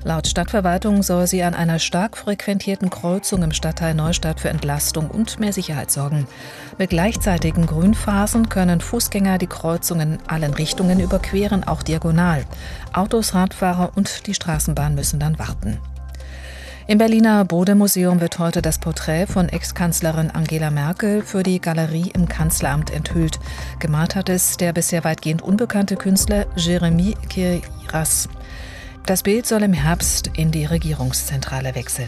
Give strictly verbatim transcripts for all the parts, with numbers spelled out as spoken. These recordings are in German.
Laut Stadtverwaltung soll sie an einer stark frequentierten Kreuzung im Stadtteil Neustadt für Entlastung und mehr Sicherheit sorgen. Mit gleichzeitigen Grünphasen können Fußgänger die Kreuzung in allen Richtungen überqueren, auch diagonal. Autos, Radfahrer und die Straßenbahn müssen dann warten. Im Berliner Bode-Museum wird heute das Porträt von Ex-Kanzlerin Angela Merkel für die Galerie im Kanzleramt enthüllt. Gemalt hat es der bisher weitgehend unbekannte Künstler Jeremy Kiras. Das Bild soll im Herbst in die Regierungszentrale wechseln.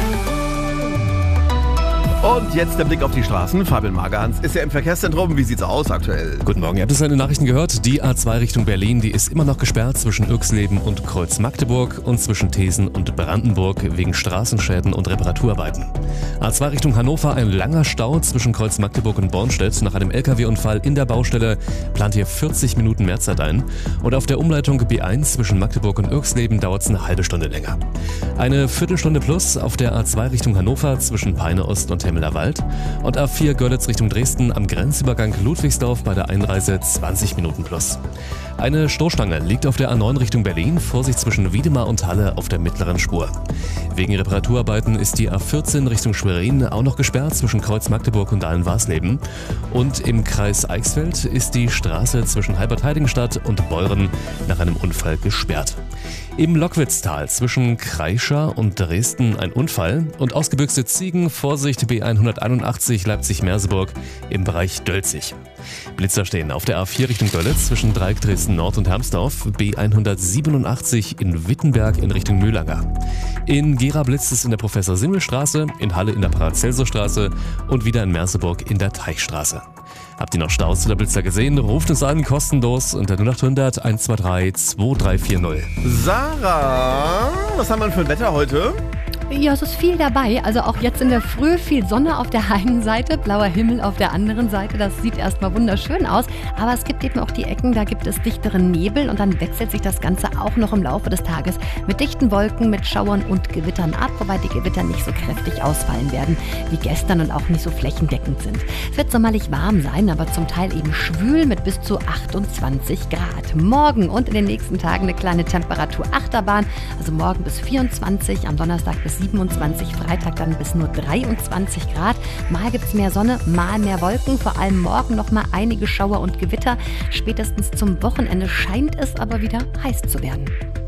Und jetzt der Blick auf die Straßen. Fabian Magerhans ist ja im Verkehrszentrum. Wie sieht's aus aktuell? Guten Morgen. Ihr habt es in den Nachrichten gehört. Die A zwei Richtung Berlin, die ist immer noch gesperrt zwischen Irxleben und Kreuz-Magdeburg und zwischen Thesen und Brandenburg wegen Straßenschäden und Reparaturarbeiten. A zwei Richtung Hannover, ein langer Stau zwischen Kreuz-Magdeburg und Bornstedt. Nach einem L K W-Unfall in der Baustelle plant hier vierzig Minuten mehr Zeit ein. Und auf der Umleitung B eins zwischen Magdeburg und Irxleben dauert es eine halbe Stunde länger. Eine Viertelstunde plus auf der A zwei Richtung Hannover zwischen Peine Ost und Hemmeler Wald und A vier Görlitz Richtung Dresden am Grenzübergang Ludwigsdorf bei der Einreise zwanzig Minuten plus. Eine Stoßstange liegt auf der A neun Richtung Berlin, Vorsicht zwischen Wiedemar und Halle auf der mittleren Spur. Wegen Reparaturarbeiten ist die A vierzehn Richtung Schwerin auch noch gesperrt zwischen Kreuz Magdeburg und Dahlen-Warsleben. Und im Kreis Eichsfeld ist die Straße zwischen Halbert-Heiligenstadt und Beuren nach einem Unfall gesperrt. Im Lockwitztal zwischen Kreischer und Dresden ein Unfall und ausgebüxte Ziegen, Vorsicht B hunderteinundachtzig Leipzig-Merseburg im Bereich Dölzig. Blitzer stehen auf der A vier Richtung Görlitz zwischen Dreieck Dresden Nord und Hermsdorf, B hundertsiebenundachtzig in Wittenberg in Richtung Mühlanger. In Gera blitzt es in der Professor-Simmel-Straße, in Halle in der Paracelsus-Straße und wieder in Merseburg in der Teichstraße. Habt ihr noch Staus zu der Blitzer gesehen? Ruft uns an, kostenlos unter null acht hundert eins zwei drei zwei drei vier null. Sarah, was haben wir denn für ein Wetter heute? Ja, es ist viel dabei. Also auch jetzt in der Früh viel Sonne auf der einen Seite, blauer Himmel auf der anderen Seite. Das sieht erstmal wunderschön aus. Aber es gibt eben auch die Ecken, da gibt es dichteren Nebel und dann wechselt sich das Ganze auch noch im Laufe des Tages mit dichten Wolken, mit Schauern und Gewittern ab, wobei die Gewitter nicht so kräftig ausfallen werden wie gestern und auch nicht so flächendeckend sind. Es wird sommerlich warm sein, aber zum Teil eben schwül mit bis zu achtundzwanzig Grad. Morgen und in den nächsten Tagen eine kleine Temperaturachterbahn. Also morgen bis vierundzwanzig, am Donnerstag bis siebenundzwanzig, Freitag dann bis nur dreiundzwanzig Grad. Mal gibt es mehr Sonne, mal mehr Wolken, vor allem morgen noch mal einige Schauer und Gewitter. Spätestens zum Wochenende scheint es aber wieder heiß zu werden.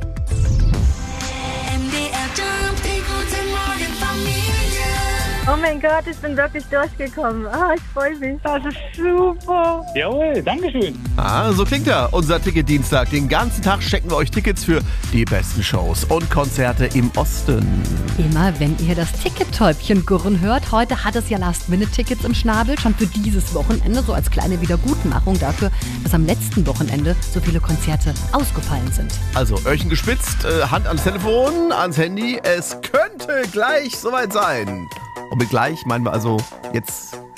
Oh mein Gott, ich bin wirklich durchgekommen. Ah, ich freue mich. Das ist super. Jawohl, dankeschön. Ah, so klingt er. Unser Ticket-Dienstag. Den ganzen Tag checken wir euch Tickets für die besten Shows und Konzerte im Osten. Immer wenn ihr das Ticket-Täubchen gurren hört. Heute hat es ja Last-Minute-Tickets im Schnabel, schon für dieses Wochenende, so als kleine Wiedergutmachung dafür, dass am letzten Wochenende so viele Konzerte ausgefallen sind. Also, Öhrchen gespitzt, äh, Hand ans Telefon, ans Handy. Es könnte gleich soweit sein. Und mit gleich meinen wir also jetzt